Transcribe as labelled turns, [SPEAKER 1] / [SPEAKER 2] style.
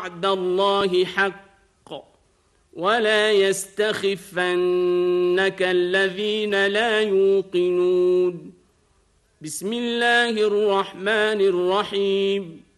[SPEAKER 1] وعد الله حق ولا يستخفنك الذين لا يوقنون. بسم الله الرحمن الرحيم